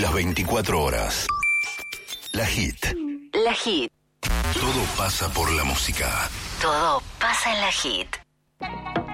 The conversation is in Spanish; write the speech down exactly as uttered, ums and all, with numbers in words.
las veinticuatro horas. La Hit. La Hit. Todo pasa por la música. Todo pasa en La Hit.